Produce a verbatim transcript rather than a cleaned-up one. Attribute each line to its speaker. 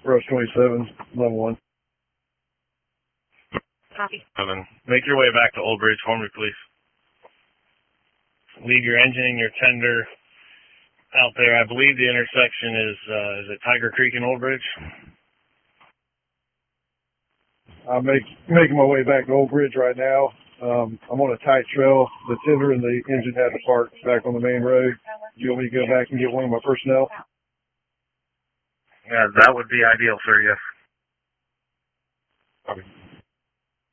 Speaker 1: Rush twenty-seven, level one.
Speaker 2: Copy. Seven. Make your way back to Old Bridge for me, please. Leave your engine and your tender out there. I believe the intersection is, uh, is it Tiger Creek and Old Bridge?
Speaker 1: I'm make, making my way back to Old Bridge right now. Um, I'm on a tight trail. The tender and the engine had to park back on the main road. Do you want me to go back and get one of my personnel?
Speaker 2: Yeah, that would be ideal, sir, yes.
Speaker 1: Copy.